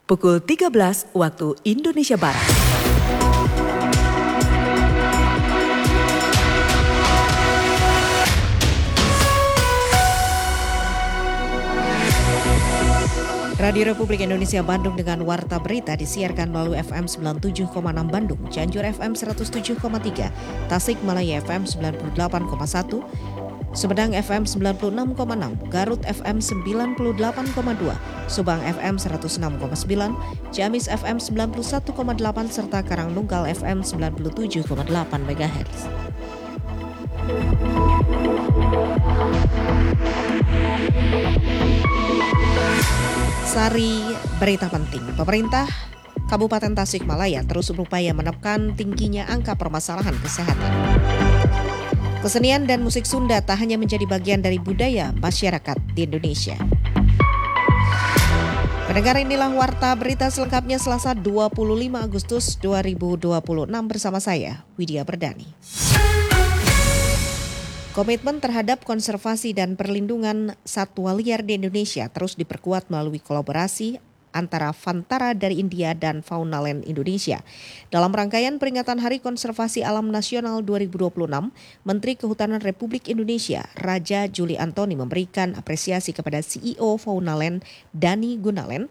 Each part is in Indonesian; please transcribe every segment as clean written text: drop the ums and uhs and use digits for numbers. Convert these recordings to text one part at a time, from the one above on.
pukul 13 waktu Indonesia Barat. Radio Republik Indonesia Bandung dengan Warta Berita disiarkan melalui FM 97,6 Bandung, Cianjur FM 107,3, Tasik Malaya FM 98,1, Sumedang FM 96,6, Garut FM 98,2, Subang FM 106,9, Ciamis FM 91,8, serta Karangnunggal FM 97,8 MHz. Sari berita penting. Pemerintah Kabupaten Tasikmalaya terus berupaya menekan tingginya angka permasalahan kesehatan. Kesenian dan musik Sunda tak hanya menjadi bagian dari budaya masyarakat di Indonesia. Pendengar, inilah Warta Berita selengkapnya Selasa 25 Agustus 2026 bersama saya, Widya Berdani. Komitmen terhadap konservasi dan perlindungan satwa liar di Indonesia terus diperkuat melalui kolaborasi antara Vantara dari India dan Faunaland Indonesia. Dalam rangkaian peringatan Hari Konservasi Alam Nasional 2026, Menteri Kehutanan Republik Indonesia, Raja Juli Antoni memberikan apresiasi kepada CEO Faunaland Dani Gunaland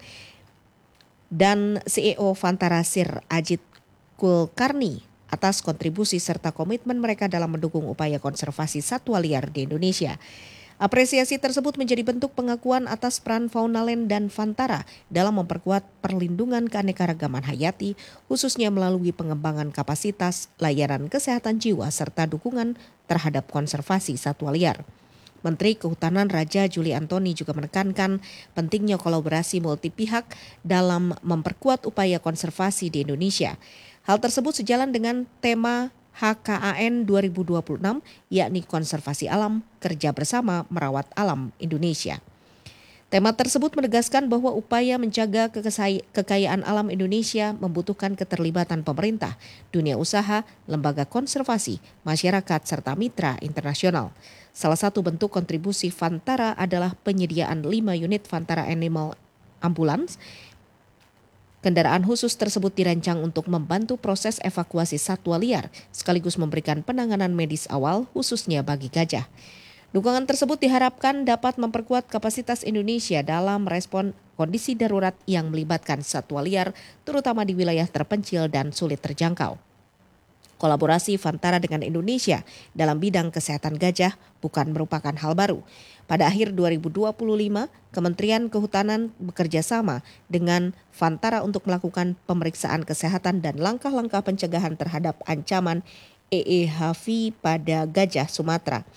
dan CEO Vantara Sir Ajit Kulkarni atas kontribusi serta komitmen mereka dalam mendukung upaya konservasi satwa liar di Indonesia. Apresiasi tersebut menjadi bentuk pengakuan atas peran Faunaland dan Vantara dalam memperkuat perlindungan keanekaragaman hayati, khususnya melalui pengembangan kapasitas layanan kesehatan jiwa serta dukungan terhadap konservasi satwa liar. Menteri Kehutanan Raja Juli Antoni juga menekankan pentingnya kolaborasi multi pihak dalam memperkuat upaya konservasi di Indonesia. Hal tersebut sejalan dengan tema HKAN 2026, yakni Konservasi Alam, Kerja Bersama Merawat Alam Indonesia. Tema tersebut menegaskan bahwa upaya menjaga kekayaan alam Indonesia membutuhkan keterlibatan pemerintah, dunia usaha, lembaga konservasi, masyarakat, serta mitra internasional. Salah satu bentuk kontribusi Vantara adalah penyediaan 5 unit Vantara Animal Ambulance. Kendaraan khusus tersebut dirancang untuk membantu proses evakuasi satwa liar sekaligus memberikan penanganan medis awal khususnya bagi gajah. Dukungan tersebut diharapkan dapat memperkuat kapasitas Indonesia dalam merespon kondisi darurat yang melibatkan satwa liar terutama di wilayah terpencil dan sulit terjangkau. Kolaborasi Vantara dengan Indonesia dalam bidang kesehatan gajah bukan merupakan hal baru. Pada akhir 2025, Kementerian Kehutanan bekerja sama dengan Vantara untuk melakukan pemeriksaan kesehatan dan langkah-langkah pencegahan terhadap ancaman EEHV pada gajah Sumatera.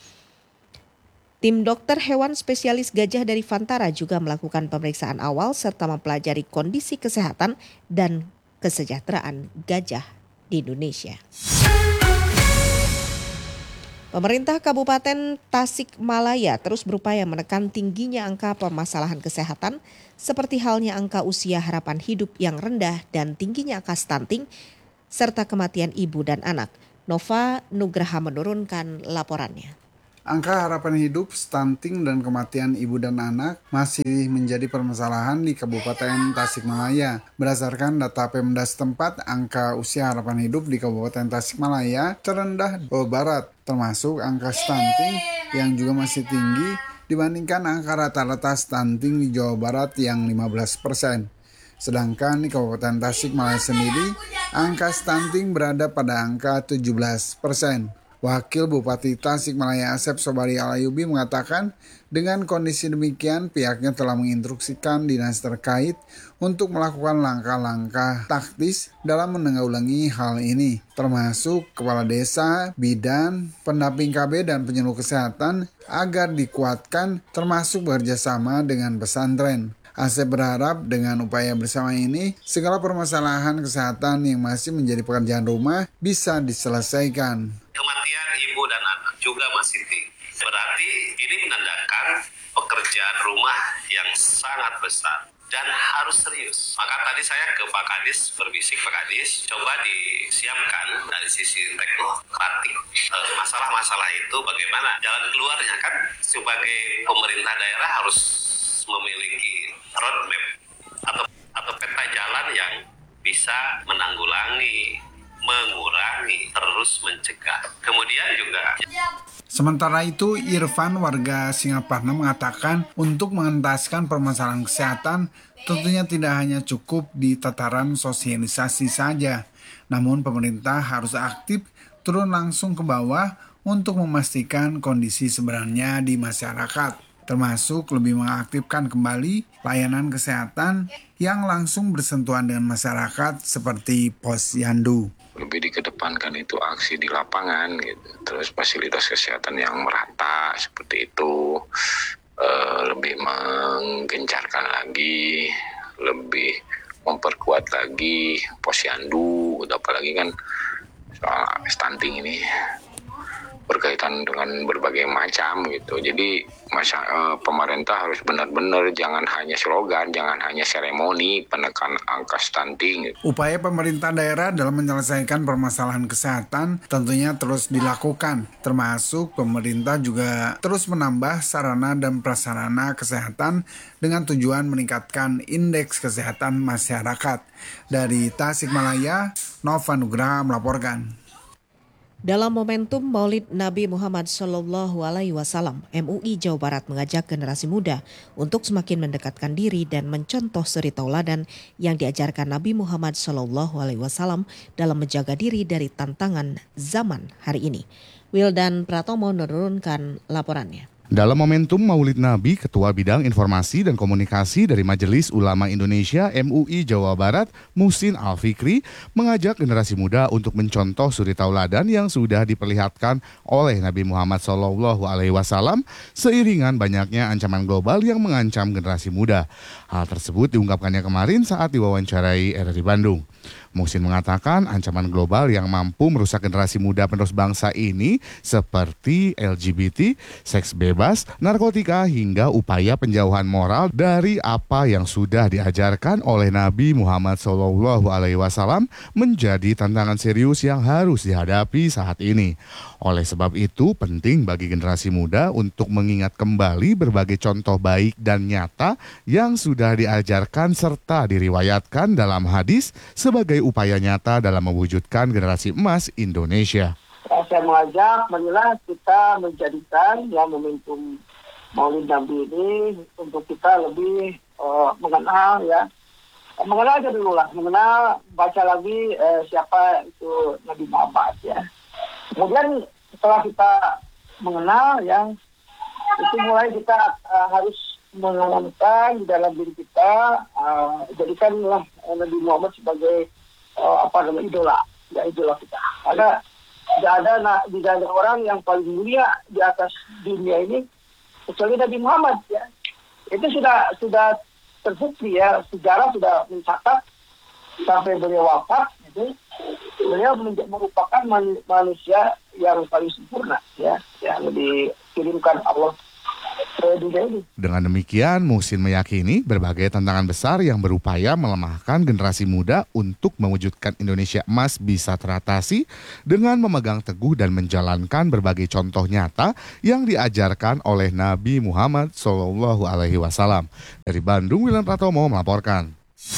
Tim dokter hewan spesialis gajah dari Vantara juga melakukan pemeriksaan awal serta mempelajari kondisi kesehatan dan kesejahteraan gajah di Indonesia. Pemerintah Kabupaten Tasikmalaya terus berupaya menekan tingginya angka permasalahan kesehatan seperti halnya angka usia harapan hidup yang rendah dan tingginya angka stunting serta kematian ibu dan anak. Nova Nugraha menurunkan laporannya. Angka harapan hidup, stunting, dan kematian ibu dan anak masih menjadi permasalahan di Kabupaten Tasikmalaya. Berdasarkan data Pemda setempat, angka usia harapan hidup di Kabupaten Tasikmalaya terendah di Jawa Barat, termasuk angka stunting yang juga masih tinggi dibandingkan angka rata-rata stunting di Jawa Barat yang 15%. Sedangkan di Kabupaten Tasikmalaya sendiri, angka stunting berada pada angka 17%. Wakil Bupati Tasikmalaya Asep Sobari Alayubi mengatakan dengan kondisi demikian pihaknya telah menginstruksikan dinas terkait untuk melakukan langkah-langkah taktis dalam menanggulangi hal ini, termasuk kepala desa, bidan, pendamping KB dan penyuluh kesehatan agar dikuatkan termasuk bekerjasama dengan pesantren. Asep berharap dengan upaya bersama ini segala permasalahan kesehatan yang masih menjadi pekerjaan rumah bisa diselesaikan. Kematian ibu dan anak juga masih tinggi. Berarti ini menandakan pekerjaan rumah yang sangat besar dan harus serius. Maka tadi saya ke Pak Kadis berbisik, Pak Kadis coba disiapkan dari sisi teknokratik masalah-masalah itu bagaimana jalan keluarnya kan. Sebagai pemerintah daerah harus memiliki roadmap atau peta harus mencegah. Kemudian juga Sementara itu, Irfan warga Singaparna mengatakan untuk mengentaskan permasalahan kesehatan tentunya tidak hanya cukup di tataran sosialisasi saja, namun pemerintah harus aktif turun langsung ke bawah untuk memastikan kondisi sebenarnya di masyarakat, termasuk lebih mengaktifkan kembali layanan kesehatan yang langsung bersentuhan dengan masyarakat seperti posyandu. Lebih dikedepankan itu aksi di lapangan gitu. Terus fasilitas kesehatan yang merata seperti itu, lebih menggencarkan lagi, lebih memperkuat lagi posyandu, apalagi kan soal stunting ini berkaitan dengan berbagai macam gitu. Jadi pemerintah harus benar-benar jangan hanya slogan, jangan hanya seremoni penekan angka stunting. Upaya pemerintah daerah dalam menyelesaikan permasalahan kesehatan tentunya terus dilakukan, termasuk pemerintah juga terus menambah sarana dan prasarana kesehatan dengan tujuan meningkatkan indeks kesehatan masyarakat. Dari Tasikmalaya, Nova Nugraha melaporkan. Dalam momentum Maulid Nabi Muhammad SAW, MUI Jawa Barat mengajak generasi muda untuk semakin mendekatkan diri dan mencontoh suri tauladan yang diajarkan Nabi Muhammad SAW dalam menjaga diri dari tantangan zaman hari ini. Wildan Pratomo menurunkan laporannya. Dalam momentum Maulid Nabi, Ketua Bidang Informasi dan Komunikasi dari Majelis Ulama Indonesia MUI Jawa Barat, Muhsin Al-Fikri, mengajak generasi muda untuk mencontoh suri tauladan yang sudah diperlihatkan oleh Nabi Muhammad SAW seiringan banyaknya ancaman global yang mengancam generasi muda. Hal tersebut diungkapkannya kemarin saat diwawancarai RRI Bandung. Muhsin mengatakan ancaman global yang mampu merusak generasi muda penerus bangsa ini seperti LGBT, seks bebas, narkotika hingga upaya penjauhan moral dari apa yang sudah diajarkan oleh Nabi Muhammad SAW menjadi tantangan serius yang harus dihadapi saat ini. Oleh sebab itu penting bagi generasi muda untuk mengingat kembali berbagai contoh baik dan nyata yang sudah diajarkan serta diriwayatkan dalam hadis sebagai upaya nyata dalam mewujudkan generasi emas Indonesia. Saya mengajak, marilah kita menjadikan momentum Maulid Nabi ini untuk kita lebih mengenal mengenal aja dulu lah, mengenal, baca lagi siapa itu Nabi Muhammad ya. Kemudian setelah kita mengenal itu mulai kita harus menanamkan di dalam diri kita, jadikanlah Nabi Muhammad sebagai idola kita. Karena tidak ada orang yang paling mulia di atas dunia ini kecuali Nabi Muhammad ya. Itu sudah terbukti ya, sejarah sudah mencatat sampai beliau wafat itu beliau merupakan manusia yang paling sempurna ya, yang dikirimkan Allah ke dunia ini. Dengan demikian, Muhsin meyakini berbagai tantangan besar yang berupaya melemahkan generasi muda untuk mewujudkan Indonesia emas bisa teratasi dengan memegang teguh dan menjalankan berbagai contoh nyata yang diajarkan oleh Nabi Muhammad SAW. Dari Bandung, Wildan Pratomo melaporkan.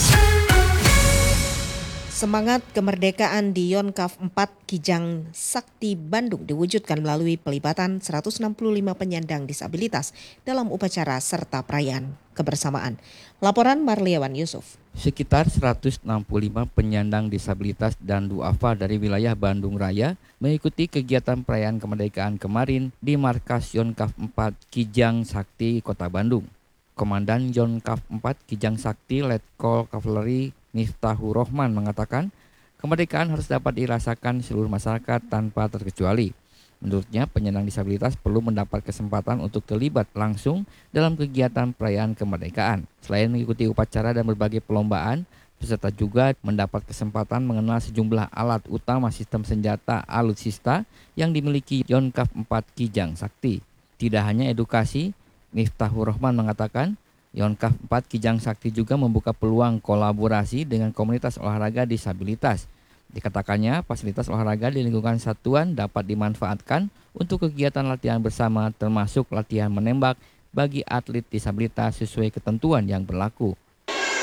Semangat kemerdekaan di Yonkaf 4 Kijang Sakti Bandung diwujudkan melalui pelibatan 165 penyandang disabilitas dalam upacara serta perayaan kebersamaan. Laporan Marliawan Yusuf. Sekitar 165 penyandang disabilitas dan duafa dari wilayah Bandung Raya mengikuti kegiatan perayaan kemerdekaan kemarin di markas Yonkaf 4 Kijang Sakti Kota Bandung. Komandan Yonkaf 4 Kijang Sakti Letkol Kavaleri Miftahur Rahman mengatakan, kemerdekaan harus dapat dirasakan seluruh masyarakat tanpa terkecuali. Menurutnya, penyandang disabilitas perlu mendapat kesempatan untuk terlibat langsung dalam kegiatan perayaan kemerdekaan. Selain mengikuti upacara dan berbagai perlombaan, peserta juga mendapat kesempatan mengenal sejumlah alat utama sistem senjata alutsista yang dimiliki Yonkaf 4 Kijang Sakti. Tidak hanya edukasi, Miftahur Rahman mengatakan, Yonkaf 4 Kijang Sakti juga membuka peluang kolaborasi dengan komunitas olahraga disabilitas. Dikatakannya, fasilitas olahraga di lingkungan satuan dapat dimanfaatkan untuk kegiatan latihan bersama termasuk latihan menembak bagi atlet disabilitas sesuai ketentuan yang berlaku.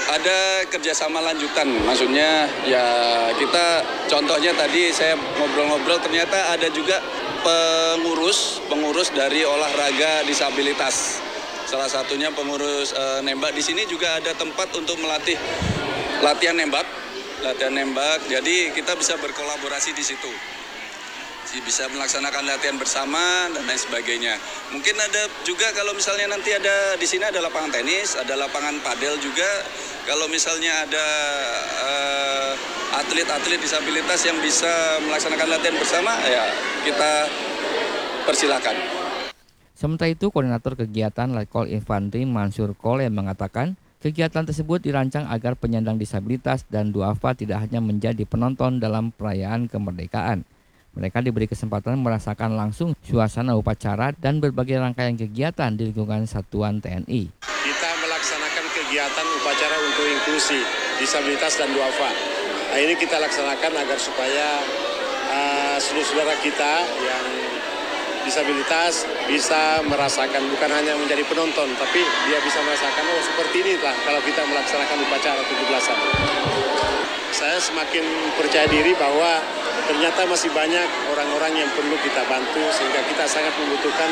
Ada kerjasama lanjutan, maksudnya ya kita contohnya tadi saya ngobrol-ngobrol ternyata ada juga pengurus dari olahraga disabilitas. Salah satunya pengurus nembak. Di sini juga ada tempat untuk latihan nembak. Jadi kita bisa berkolaborasi di situ. Bisa melaksanakan latihan bersama dan lain sebagainya. Mungkin ada juga kalau misalnya nanti ada di sini ada lapangan tenis, ada lapangan padel juga. Kalau misalnya ada atlet-atlet disabilitas yang bisa melaksanakan latihan bersama, ya kita persilakan. Sementara itu, Koordinator Kegiatan Letkol Infantri Mansur Kole mengatakan, kegiatan tersebut dirancang agar penyandang disabilitas dan duafa tidak hanya menjadi penonton dalam perayaan kemerdekaan. Mereka diberi kesempatan merasakan langsung suasana upacara dan berbagai rangkaian kegiatan di lingkungan Satuan TNI. Kita melaksanakan kegiatan upacara untuk inklusi, disabilitas dan duafa. Nah, ini kita laksanakan agar supaya saudara-saudara kita yang disabilitas bisa merasakan, bukan hanya menjadi penonton, tapi dia bisa merasakan, oh seperti inilah kalau kita melaksanakan upacara 17-an. Saya semakin percaya diri bahwa ternyata masih banyak orang-orang yang perlu kita bantu, sehingga kita sangat membutuhkan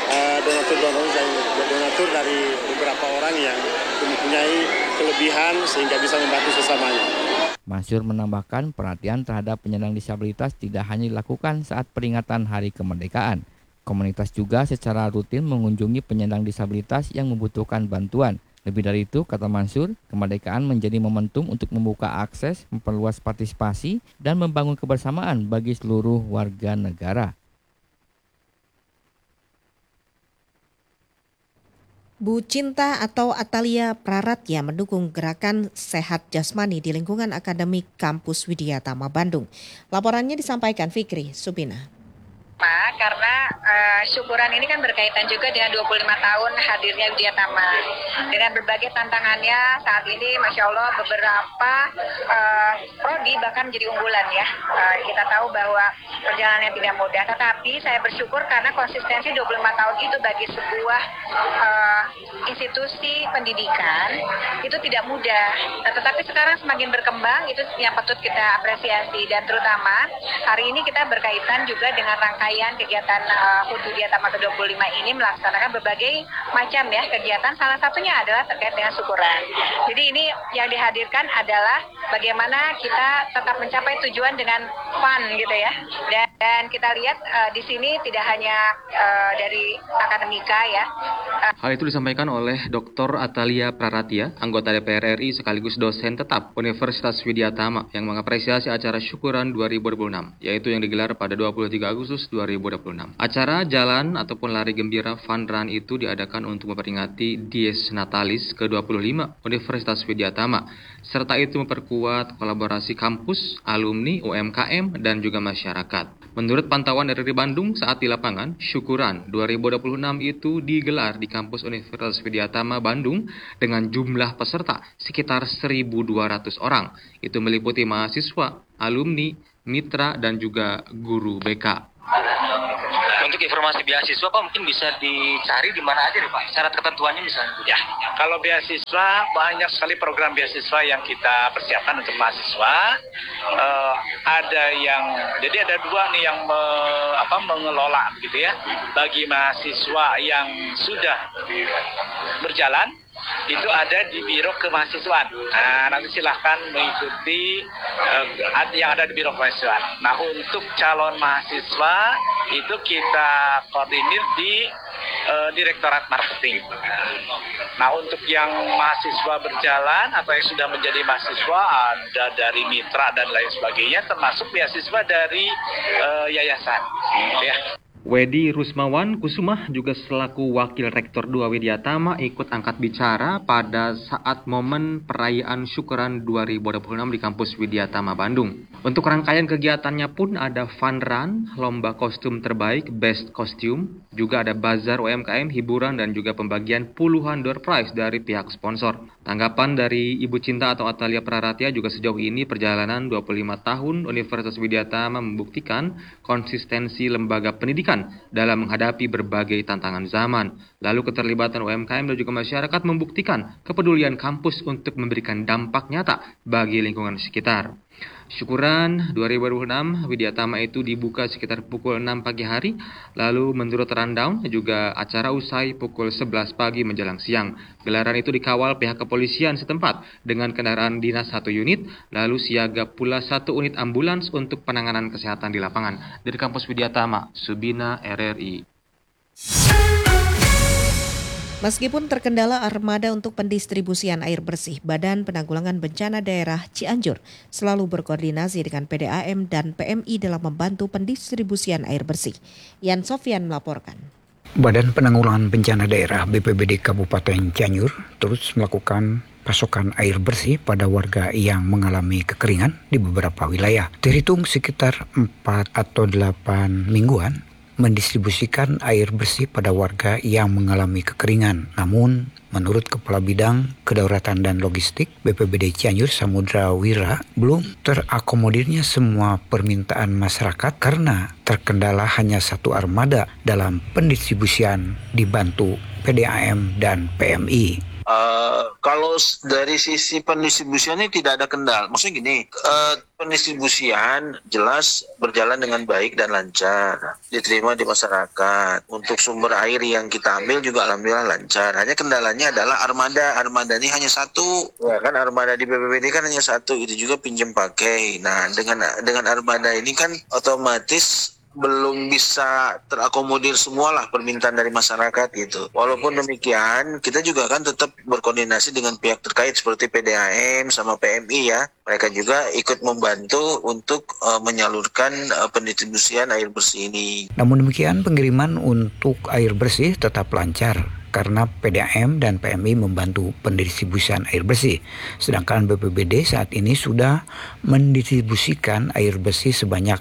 donatur dari beberapa orang yang mempunyai kelebihan sehingga bisa membantu sesamanya. Mansur menambahkan perhatian terhadap penyandang disabilitas tidak hanya dilakukan saat peringatan Hari Kemerdekaan. Komunitas juga secara rutin mengunjungi penyandang disabilitas yang membutuhkan bantuan. Lebih dari itu, kata Mansur, kemerdekaan menjadi momentum untuk membuka akses, memperluas partisipasi, dan membangun kebersamaan bagi seluruh warga negara. Bu Cinta atau Atalia Praratya mendukung gerakan sehat jasmani di lingkungan akademik Kampus Widya Tama Bandung. Laporannya disampaikan Fikri Subina. Karena syukuran ini kan berkaitan juga dengan 25 tahun hadirnya Widya Tama. Dengan berbagai tantangannya saat ini, Masya Allah beberapa prodi bahkan menjadi unggulan ya. Kita tahu bahwa perjalanannya tidak mudah, tetapi saya bersyukur karena konsistensi 25 tahun itu bagi sebuah institusi pendidikan itu tidak mudah. Tetapi sekarang semakin berkembang, itu yang patut kita apresiasi. Dan terutama hari ini kita berkaitan juga dengan rangkaian kegiatan HUT Widya Tama ke-25 ini melaksanakan berbagai macam ya kegiatan, salah satunya adalah terkait dengan syukuran. Jadi ini yang dihadirkan adalah bagaimana kita tetap mencapai tujuan dengan fun gitu ya. Dan kita lihat di sini tidak hanya dari akademika ya. Hal itu disampaikan oleh Dr. Atalia Praratya, anggota DPR RI sekaligus dosen tetap Universitas Widya Tama yang mengapresiasi acara syukuran 2026, yaitu yang digelar pada 23 Agustus 2026. Acara jalan ataupun lari gembira Fun Run itu diadakan untuk memperingati Dies Natalis ke-25 Universitas Widya Tama, serta itu memperkuat kolaborasi kampus, alumni, UMKM, dan juga masyarakat. Menurut pantauan RRI Bandung saat di lapangan, syukuran 2026 itu digelar di kampus Universitas Widya Tama Bandung dengan jumlah peserta sekitar 1.200 orang. Itu meliputi mahasiswa, alumni, mitra, dan juga guru BK. Untuk informasi beasiswa Pak mungkin bisa dicari di mana aja nih Pak? Syarat ketentuannya misalnya? Ya, kalau beasiswa banyak sekali program beasiswa yang kita persiapkan untuk mahasiswa. Jadi ada dua nih yang mengelola gitu ya. Bagi mahasiswa yang sudah berjalan itu ada di Biro Kemahasiswaan. Nah, nanti silahkan mengikuti yang ada di Biro Kemahasiswaan. Nah, untuk calon mahasiswa itu kita koordinir di Direktorat Marketing. Nah, untuk yang mahasiswa berjalan atau yang sudah menjadi mahasiswa ada dari mitra dan lain sebagainya, termasuk beasiswa dari yayasan. Ya. Wedi Rusmawan Kusumah juga selaku Wakil Rektor 2 Widya Tama ikut angkat bicara pada saat momen perayaan syukuran 2026 di kampus Widya Tama Bandung. Untuk rangkaian kegiatannya pun ada fun run, lomba kostum terbaik, best costume, juga ada bazar UMKM, hiburan, dan juga pembagian puluhan door prize dari pihak sponsor. Tanggapan dari Ibu Cinta atau Atalia Praratya juga sejauh ini perjalanan 25 tahun Universitas Widya Tama membuktikan konsistensi lembaga pendidikan dalam menghadapi berbagai tantangan zaman. Lalu keterlibatan UMKM dan juga masyarakat membuktikan kepedulian kampus untuk memberikan dampak nyata bagi lingkungan sekitar. Syukuran 2026 Widyatama itu dibuka sekitar pukul 6 pagi hari, lalu menurut rundown juga acara usai pukul 11 pagi menjelang siang. Gelaran itu dikawal pihak kepolisian setempat dengan kendaraan dinas 1 unit, lalu siaga pula 1 unit ambulans untuk penanganan kesehatan di lapangan. Dari kampus Widyatama, Subina, RRI. Meskipun terkendala armada untuk pendistribusian air bersih, Badan Penanggulangan Bencana Daerah Cianjur selalu berkoordinasi dengan PDAM dan PMI dalam membantu pendistribusian air bersih. Yan Sofyan melaporkan. Badan Penanggulangan Bencana Daerah BPBD Kabupaten Cianjur terus melakukan pasokan air bersih pada warga yang mengalami kekeringan di beberapa wilayah. Terhitung sekitar 4 atau 8 mingguan, mendistribusikan air bersih pada warga yang mengalami kekeringan. Namun, menurut Kepala Bidang Kedaulatan dan Logistik BPBD Cianjur Samudra Wira, belum terakomodirnya semua permintaan masyarakat karena terkendala hanya 1 armada dalam pendistribusian dibantu PDAM dan PMI. Kalau dari sisi pendistribusiannya tidak ada kendala. Maksudnya gini, pendistribusian jelas berjalan dengan baik dan lancar, diterima di masyarakat. Untuk sumber air yang kita ambil juga alhamdulillah lancar. Hanya kendalanya adalah armada. Armada ini hanya 1. Ya kan, armada di BPBD kan hanya 1. Itu juga pinjam pakai. Nah, dengan armada ini kan otomatis belum bisa terakomodir semualah permintaan dari masyarakat gitu. Walaupun demikian, kita juga kan tetap berkoordinasi dengan pihak terkait seperti PDAM sama PMI ya. Mereka juga ikut membantu untuk menyalurkan pendistribusian air bersih ini. Namun demikian, pengiriman untuk air bersih tetap lancar karena PDAM dan PMI membantu pendistribusian air bersih. Sedangkan BPBD saat ini sudah mendistribusikan air bersih sebanyak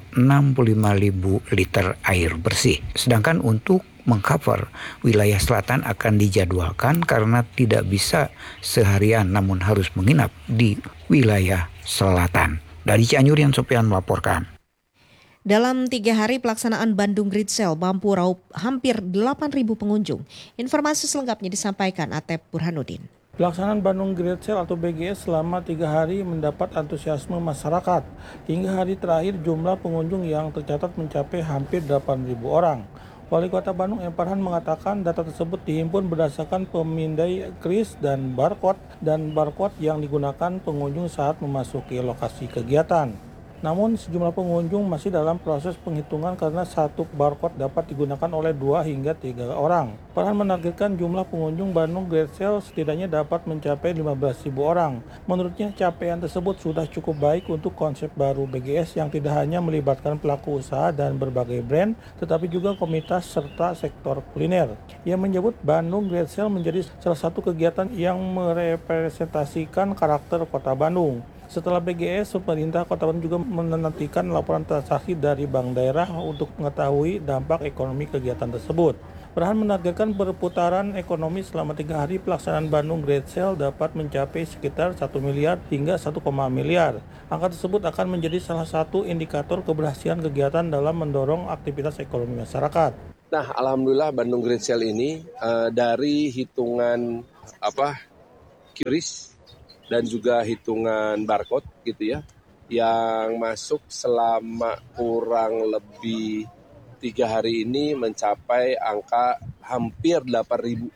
65.000 liter air bersih. Sedangkan untuk mengcover wilayah selatan akan dijadwalkan karena tidak bisa seharian namun harus menginap di wilayah selatan. Dari Cianjur, Yan Sofyan melaporkan. Dalam 3 hari pelaksanaan Bandung Great Sale mampu raup hampir 8.000 pengunjung. Informasi selengkapnya disampaikan Atep Burhanuddin. Pelaksanaan Bandung Great Sale atau BGS selama 3 hari mendapat antusiasme masyarakat. Hingga hari terakhir jumlah pengunjung yang tercatat mencapai hampir 8.000 orang. Wali Kota Bandung M. Farhan mengatakan data tersebut dihimpun berdasarkan pemindai kris dan barcode yang digunakan pengunjung saat memasuki lokasi kegiatan. Namun sejumlah pengunjung masih dalam proses penghitungan karena 1 barcode dapat digunakan oleh 2 hingga 3 orang. Farhan menargetkan jumlah pengunjung Bandung Great Sale setidaknya dapat mencapai 15.000 orang. Menurutnya capaian tersebut sudah cukup baik untuk konsep baru BGS yang tidak hanya melibatkan pelaku usaha dan berbagai brand, tetapi juga komunitas serta sektor kuliner. Ia menyebut Bandung Great Sale menjadi salah satu kegiatan yang merepresentasikan karakter Kota Bandung. Setelah BGS, pemerintah Kota Bandung juga menantikan laporan transaksi dari bank daerah untuk mengetahui dampak ekonomi kegiatan tersebut. Farhan menargetkan perputaran ekonomi selama 3 hari pelaksanaan Bandung Great Sale dapat mencapai sekitar 1 miliar hingga 1,1 miliar. Angka tersebut akan menjadi salah satu indikator keberhasilan kegiatan dalam mendorong aktivitas ekonomi masyarakat. Nah, alhamdulillah Bandung Great Sale ini dari hitungan QRIS dan juga hitungan barcode gitu ya, yang masuk selama kurang lebih 3 hari ini mencapai angka hampir 8.000.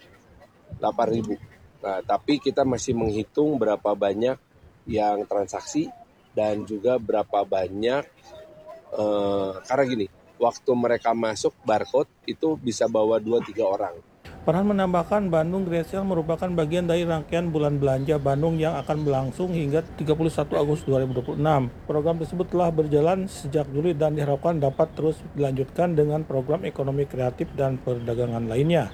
Nah, tapi kita masih menghitung berapa banyak yang transaksi dan juga berapa banyak, karena gini, waktu mereka masuk barcode itu bisa bawa 2-3 orang. Farhan menambahkan Bandung Great Sale merupakan bagian dari rangkaian bulan belanja Bandung yang akan berlangsung hingga 31 Agustus 2026. Program tersebut telah berjalan sejak Juli dan diharapkan dapat terus dilanjutkan dengan program ekonomi kreatif dan perdagangan lainnya.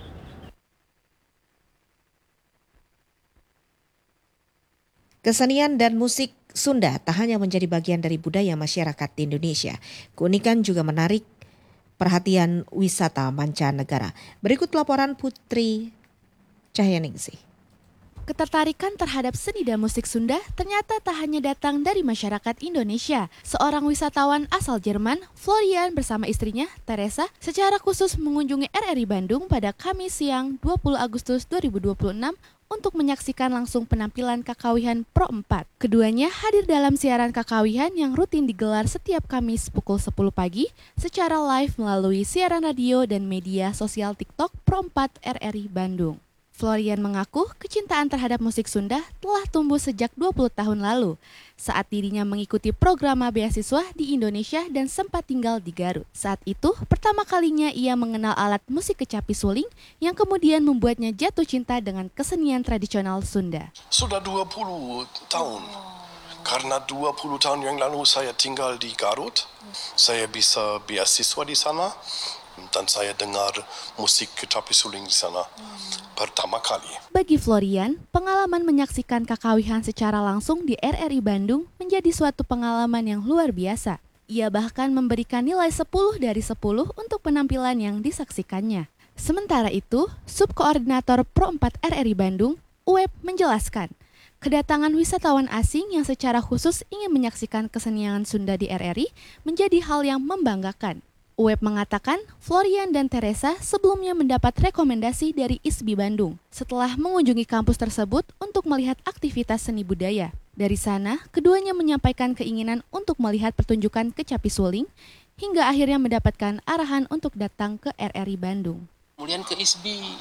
Kesenian dan musik Sunda tak hanya menjadi bagian dari budaya masyarakat di Indonesia. Keunikan juga menarik perhatian wisata mancanegara. Berikut laporan Putri Cahyaningsih. Ketertarikan terhadap seni dan musik Sunda ternyata tak hanya datang dari masyarakat Indonesia. Seorang wisatawan asal Jerman, Florian bersama istrinya, Teresa, secara khusus mengunjungi RRI Bandung pada Kamis siang 20 Agustus 2026 untuk menyaksikan langsung penampilan Kakawihan Pro 4. Keduanya hadir dalam siaran Kakawihan yang rutin digelar setiap Kamis pukul 10 pagi secara live melalui siaran radio dan media sosial TikTok Pro 4 RRI Bandung. Florian mengaku kecintaan terhadap musik Sunda telah tumbuh sejak 20 tahun lalu saat dirinya mengikuti program beasiswa di Indonesia dan sempat tinggal di Garut. Saat itu, pertama kalinya ia mengenal alat musik kecapi suling yang kemudian membuatnya jatuh cinta dengan kesenian tradisional Sunda. Sudah 20 tahun. Karena 20 tahun yang lalu saya tinggal di Garut, saya bisa beasiswa di sana. Dan saya dengar musik kecapi suling di sana pertama kali. Bagi Florian, pengalaman menyaksikan Kakawihan secara langsung di RRI Bandung menjadi suatu pengalaman yang luar biasa. Ia bahkan memberikan nilai 10 dari 10 untuk penampilan yang disaksikannya. Sementara itu, Subkoordinator Pro 4 RRI Bandung, Uweb, menjelaskan, kedatangan wisatawan asing yang secara khusus ingin menyaksikan kesenian Sunda di RRI menjadi hal yang membanggakan. Uweb mengatakan Florian dan Teresa sebelumnya mendapat rekomendasi dari ISBI Bandung setelah mengunjungi kampus tersebut untuk melihat aktivitas seni budaya. Dari sana, keduanya menyampaikan keinginan untuk melihat pertunjukan kecapi suling hingga akhirnya mendapatkan arahan untuk datang ke RRI Bandung. Kemudian ke ISBI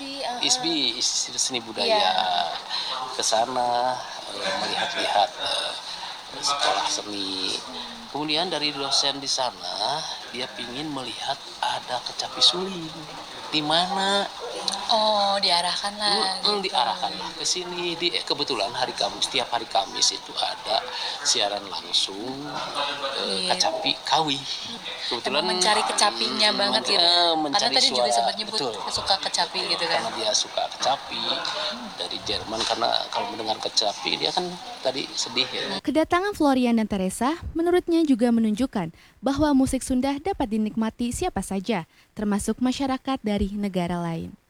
Institut Seni Budaya, ke sana melihat-lihat sekolah seni. Kemudian dari dosen di sana dia ingin melihat ada kecapi suling. Di mana? Oh, diarahkanlah. Diarahkanlah ke sini. Kebetulan hari Kamis, setiap hari Kamis itu ada siaran langsung kecapi kawi. Kebetulan mencari kecapinya banget gitu. Karena tadi juga sempat nyebut suka kecapi gitu kan. Karena dia suka kecapi dari Jerman, karena kalau mendengar kecapi dia kan tadi sedih ya. Kedatangan Florian dan Teresa menurutnya juga menunjukkan bahwa musik Sunda dapat dinikmati siapa saja, termasuk masyarakat dari negara lain.